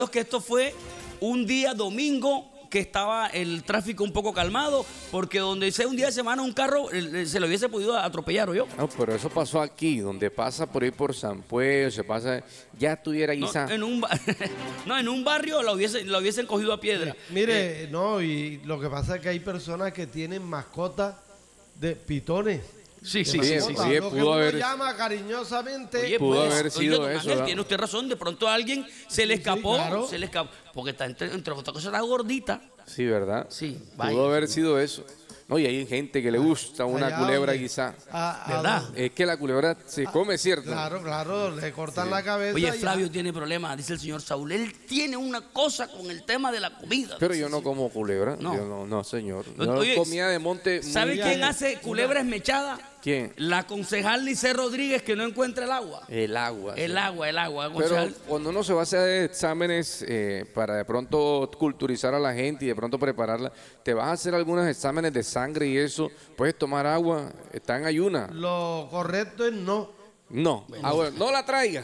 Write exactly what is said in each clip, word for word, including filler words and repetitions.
que esto fue un día domingo que estaba el tráfico un poco calmado, porque donde sea un día de semana un carro se lo hubiese podido atropellar, ¿o yo? No, pero eso pasó aquí, donde pasa por ahí por San Pueblo, se pasa, ya estuviera quizá. No, en un, no, en un barrio lo hubiesen, lo hubiesen cogido a piedra. Mire, Eh, no, y lo que pasa es que hay personas que tienen mascotas de pitones. Sí, sí, de sí, mascotas, sí, sí, lo que pudo uno haber- llama cariñosamente. Oye, pudo pues, haber oye, sido don eso, Ángel, ¿no? tiene usted razón, de pronto a alguien se le Sí, sí, escapó, claro. se le escapó, porque está entre, entre otras cosas está gordita. Sí, ¿verdad? Sí, Pudo vaya. haber sido eso. No, y hay gente que le gusta una Allá culebra donde- quizá. a- a ¿Verdad? donde- Es que la culebra se come, ¿cierto? Claro, claro, le cortan la cabeza. Oye, y Flavio ya. tiene problemas, dice el señor Saúl. Él tiene una cosa con el tema de la comida. Pero dice, yo no sí. como culebra. No. Yo no, no, señor. Oye, No, comida de monte. muy- ¿Sabe quién ya- hace culebra esmechada? ¿Quién? La concejal Lice Rodríguez, que no encuentra el agua. El agua. El sí. agua, el agua, Pero concejal. cuando uno se va a hacer exámenes eh, para de pronto culturizar a la gente y de pronto prepararla, te vas a hacer algunos exámenes de sangre y eso, puedes tomar agua, está en ayuna. Lo correcto es no. No, ah, bueno, no la traiga.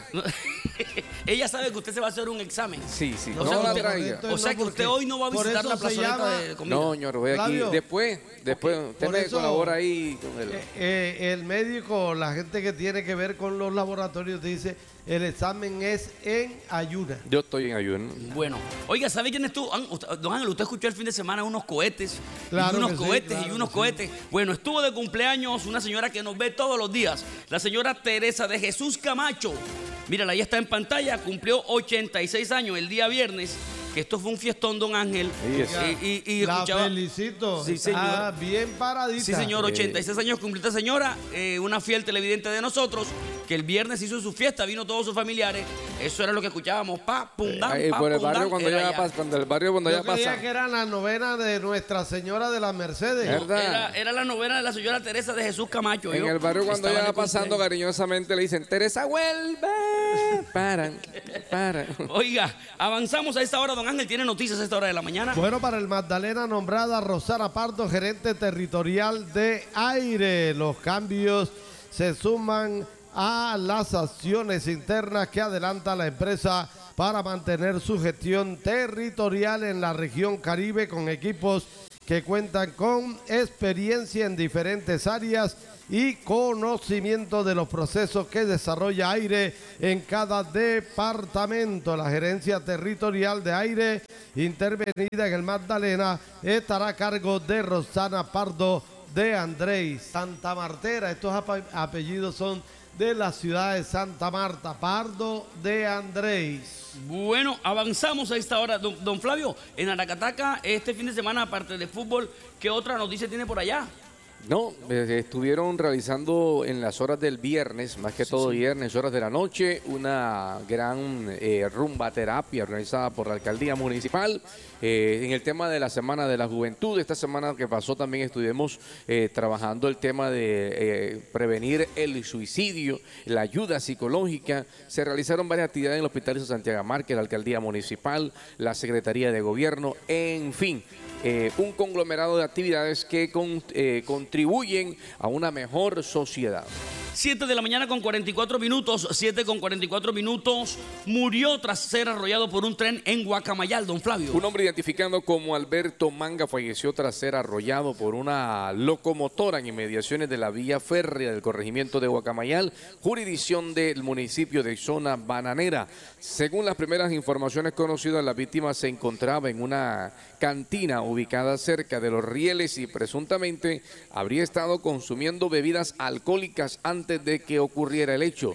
Ella sabe que usted se va a hacer un examen. Sí, sí, O no sea, la usted- traiga. correcto. O sea No, que usted porque hoy no va a por visitar eso la se plazoleta llama- de comida. No, señor, voy aquí. Flavio. Después, después, usted Por me eso- colabora ahí con el... Eh, eh, el médico, la gente que tiene que ver con los laboratorios, dice el examen es en ayuna. Yo estoy en ayuno. Bueno, oiga, ¿sabe quién estuvo? An- usted- Don Ángel, usted escuchó el fin de semana unos cohetes. Claro y unos que sí, cohetes claro y unos que sí. cohetes. Bueno, estuvo de cumpleaños una señora que nos ve todos los días. La señora Teresa de Jesús Camacho. Mírala, ahí está en pantalla. Cumplió ochenta y seis años el día viernes. Que esto fue un fiestón, don Ángel. Sí, eso. Y, y- y La escuchaba- felicito. Sí, señor. Está bien paradita. Sí, señor, ochenta y seis años cumplió esta señora, eh, una fiel televidente de nosotros, que el viernes hizo su fiesta, vino todos sus familiares. Eso era lo que escuchábamos, pa, pum, dam, Eh, pa, por el pum, barrio dam, cuando era ya allá. pasa, cuando el barrio cuando Yo ya creía pasa. que era la novena de Nuestra Señora de las Mercedes. ¿Verdad? Era, era la novena de la señora Teresa de Jesús Camacho. En yo. el barrio cuando Estaba ya de va pasando cumpleaños. cariñosamente le dicen, Teresa, vuelve. Paran, paran. Oiga, avanzamos a esta hora, don Ángel, tiene noticias a esta hora de la mañana. Bueno, para el Magdalena nombrada Rosana Pardo, gerente territorial de Aire. Los cambios se suman a las acciones internas que adelanta la empresa para mantener su gestión territorial en la región Caribe con equipos que cuentan con experiencia en diferentes áreas y conocimiento de los procesos que desarrolla Aire en cada departamento. La gerencia territorial de Aire intervenida en el Magdalena estará a cargo de Rosana Pardo de Andrés. Santa Martera, estos apa- apellidos son de la ciudad de Santa Marta. Pardo de Andrés. Bueno, avanzamos a esta hora. Don, don Flavio, en Aracataca, este fin de semana, aparte de fútbol, ¿qué otra noticia tiene por allá? No, eh, estuvieron realizando en las horas del viernes, más que todo viernes, horas de la noche, una gran eh, rumba terapia organizada por la alcaldía municipal. Eh, en el tema de la Semana de la Juventud, esta semana que pasó también estuvimos eh, trabajando el tema de eh, prevenir el suicidio, la ayuda psicológica. Se realizaron varias actividades en el Hospital de Santiago Márquez, la alcaldía municipal, la Secretaría de Gobierno, en fin. Eh, un conglomerado de actividades que con, eh, contribuyen a una mejor sociedad. siete de la mañana con cuarenta y cuatro minutos, siete con cuarenta y cuatro minutos, murió tras ser arrollado por un tren en Guacamayal, don Flavio. Un hombre identificado como Alberto Manga falleció tras ser arrollado por una locomotora en inmediaciones de la vía férrea del corregimiento de Guacamayal, jurisdicción del municipio de Zona Bananera. Según las primeras informaciones conocidas, la víctima se encontraba en una cantina ubicada cerca de los rieles y presuntamente habría estado consumiendo bebidas alcohólicas antes de que ocurriera el hecho.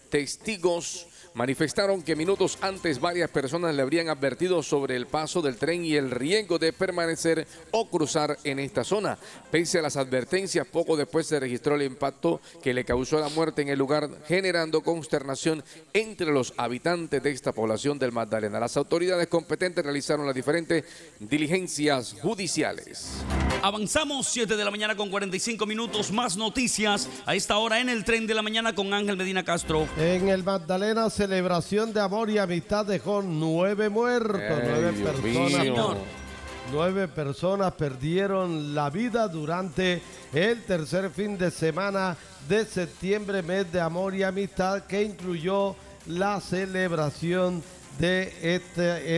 Testigos manifestaron que minutos antes varias personas le habrían advertido sobre el paso del tren y el riesgo de permanecer o cruzar en esta zona. Pese a las advertencias, poco después se registró el impacto que le causó la muerte en el lugar, generando consternación entre los habitantes de esta población del Magdalena. Las autoridades competentes realizaron las diferentes diligencias judiciales. Avanzamos, siete de la mañana con cuarenta y cinco minutos, más noticias a esta hora en el tren de la mañana con Ángel Medina Castro. En el Magdalena, celebración de amor y amistad dejó nueve muertos, Ay, nueve Dios personas. mío. Nueve personas perdieron la vida durante el tercer fin de semana de septiembre, mes de amor y amistad, que incluyó la celebración de este